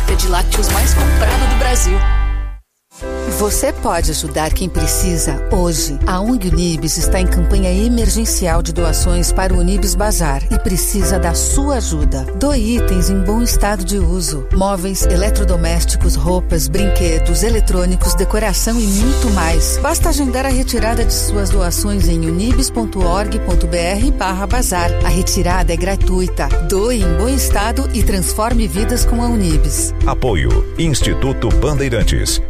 marca de lácteos mais comprada do Brasil. Você pode ajudar quem precisa hoje. A ONG Unibis está em campanha emergencial de doações para o Unibis Bazar e precisa da sua ajuda. Doe itens em bom estado de uso. Móveis, eletrodomésticos, roupas, brinquedos, eletrônicos, decoração e muito mais. Basta agendar a retirada de suas doações em unibis.org.br/bazar. A retirada é gratuita. Doe em bom estado e transforme vidas com a Unibis. Apoio Instituto Bandeirantes.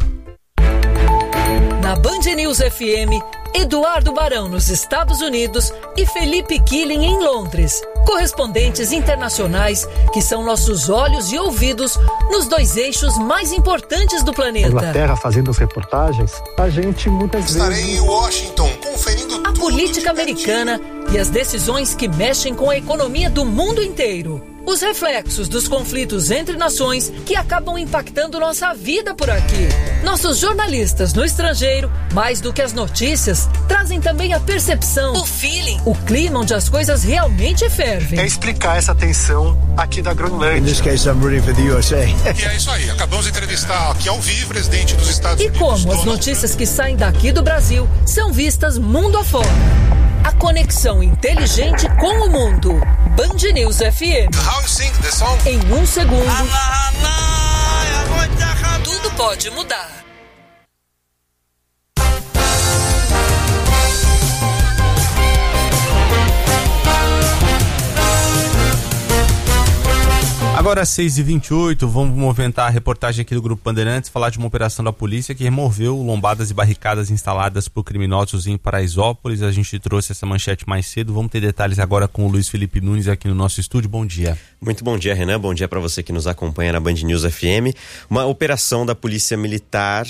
Na Band News FM, Eduardo Barão nos Estados Unidos e Felipe Killing em Londres. Correspondentes internacionais que são nossos olhos e ouvidos nos dois eixos mais importantes do planeta. Inglaterra fazendo as reportagens, a gente muitas vezes... Estarei em Washington conferindo a política americana e as decisões que mexem com a economia do mundo inteiro. Os reflexos dos conflitos entre nações que acabam impactando nossa vida por aqui. Nossos jornalistas no estrangeiro, mais do que as notícias, trazem também a percepção, o feeling, o clima onde as coisas realmente fervem. É explicar essa tensão aqui da Groenlândia. In this case, I'm rooting for the USA. E é isso aí, acabamos de entrevistar aqui ao vivo o presidente dos Estados Unidos. E como as notícias que saem daqui do Brasil são vistas mundo afora. A conexão inteligente com o mundo. Band News FM. How you sing the song? Em um segundo, tudo pode mudar. Agora 6h28, vamos movimentar a reportagem aqui do Grupo Bandeirantes, falar de uma operação da polícia que removeu lombadas e barricadas instaladas por criminosos em Paraisópolis. A gente trouxe essa manchete mais cedo, vamos ter detalhes agora com o Luiz Felipe Nunes aqui no nosso estúdio. Bom dia. Muito bom dia, Renan, bom dia para você que nos acompanha na Band News FM. Uma operação da Polícia Militar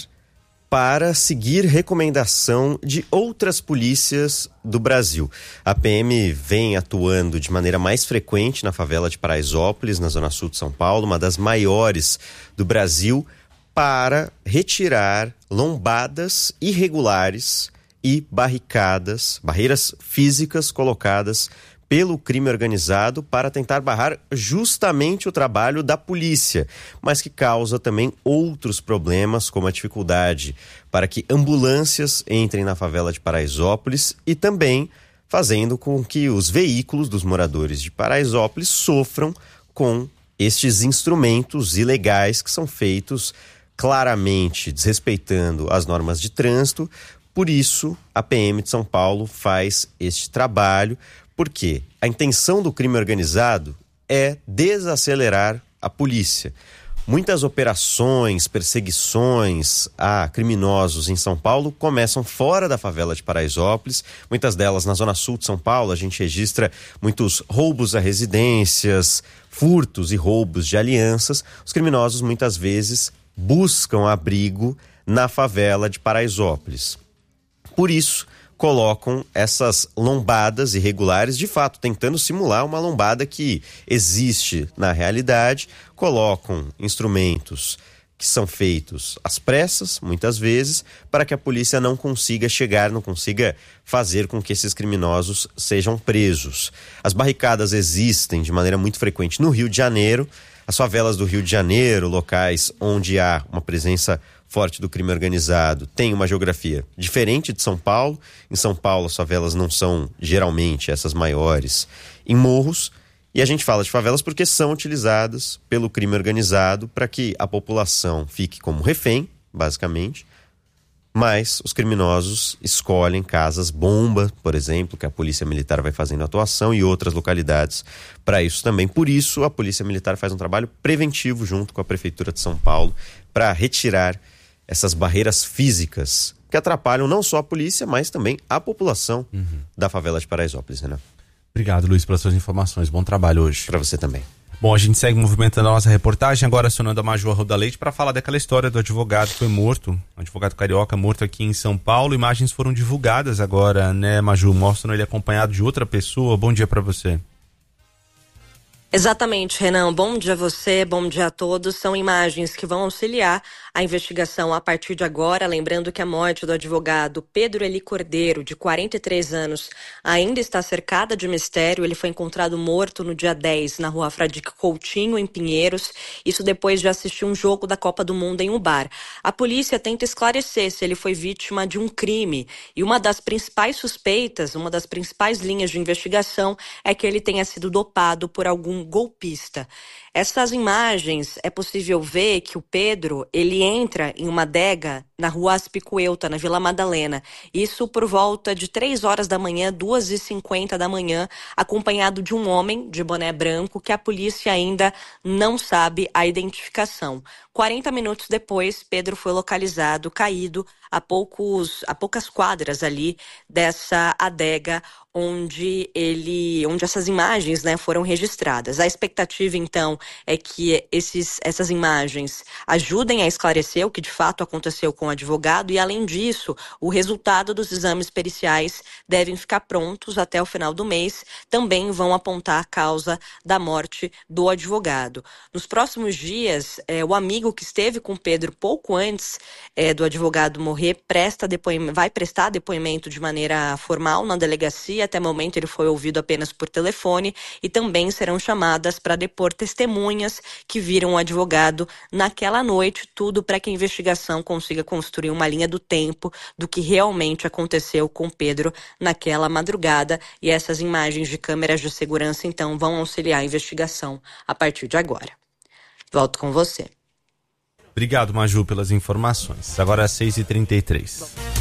para seguir recomendação de outras polícias do Brasil. A PM vem atuando de maneira mais frequente na favela de Paraisópolis, na zona sul de São Paulo, uma das maiores do Brasil, para retirar lombadas irregulares e barricadas, barreiras físicas colocadas pelo crime organizado para tentar barrar justamente o trabalho da polícia, mas que causa também outros problemas, como a dificuldade para que ambulâncias entrem na favela de Paraisópolis e também fazendo com que os veículos dos moradores de Paraisópolis sofram com estes instrumentos ilegais que são feitos claramente desrespeitando as normas de trânsito. Por isso, a PM de São Paulo faz este trabalho, porque a intenção do crime organizado é desacelerar a polícia. Muitas operações, perseguições a criminosos em São Paulo começam fora da favela de Paraisópolis, muitas delas na zona sul de São Paulo. A gente registra muitos roubos a residências, furtos e roubos de alianças. Os criminosos muitas vezes buscam abrigo na favela de Paraisópolis. Por isso, colocam essas lombadas irregulares, de fato, tentando simular uma lombada que existe na realidade. Colocam instrumentos que são feitos às pressas, muitas vezes, para que a polícia não consiga chegar, não consiga fazer com que esses criminosos sejam presos. As barricadas existem de maneira muito frequente no Rio de Janeiro. As favelas do Rio de Janeiro, locais onde há uma presença forte do crime organizado, tem uma geografia diferente de São Paulo. Em São Paulo, as favelas não são geralmente essas maiores em morros. E a gente fala de favelas porque são utilizadas pelo crime organizado para que a população fique como refém, basicamente. Mas os criminosos escolhem casas-bomba, por exemplo, que a Polícia Militar vai fazendo atuação, e outras localidades para isso também. Por isso, a Polícia Militar faz um trabalho preventivo junto com a Prefeitura de São Paulo para retirar essas barreiras físicas que atrapalham não só a polícia, mas também a população da favela de Paraisópolis, né? Obrigado, Luiz, pelas suas informações. Bom trabalho hoje. Para você também. Bom, a gente segue movimentando a nossa reportagem, agora acionando a Major Arruda Leite para falar daquela história do advogado que foi morto, um advogado carioca morto aqui em São Paulo. Imagens foram divulgadas agora, né, Major? Mostram ele acompanhado de outra pessoa. Bom dia para você. Exatamente, Renan. Bom dia a você, bom dia a todos. São imagens que vão auxiliar a investigação a partir de agora. Lembrando que a morte do advogado Pedro Eli Cordeiro, de 43 anos, ainda está cercada de mistério. Ele foi encontrado morto no dia 10 na rua Fradique Coutinho, em Pinheiros. Isso depois de assistir um jogo da Copa do Mundo em um bar. A polícia tenta esclarecer se ele foi vítima de um crime. E uma das principais suspeitas, uma das principais linhas de investigação é que ele tenha sido dopado por algum golpista. Essas imagens, é possível ver que o Pedro, ele entra em uma adega na rua Aspicuelta, na Vila Madalena. Isso por volta de 3 horas da manhã, 2h50 da manhã, acompanhado de um homem de boné branco que a polícia ainda não sabe a identificação. 40 minutos depois, Pedro foi localizado, caído, a poucas quadras ali dessa adega onde essas imagens, né, foram registradas. A expectativa, então, é que essas imagens ajudem a esclarecer o que de fato aconteceu com o advogado e, além disso, o resultado dos exames periciais devem ficar prontos até o final do mês. Também vão apontar a causa da morte do advogado. Nos próximos dias, o amigo que esteve com Pedro pouco antes do advogado morrer vai prestar depoimento de maneira formal na delegacia. Até o momento ele foi ouvido apenas por telefone e também serão chamadas para depor testemunhas que viram o advogado naquela noite, tudo para que a investigação consiga construir uma linha do tempo do que realmente aconteceu com Pedro naquela madrugada, e essas imagens de câmeras de segurança então vão auxiliar a investigação a partir de agora. Volto com você. Obrigado, Maju, pelas informações. Agora é 6h33.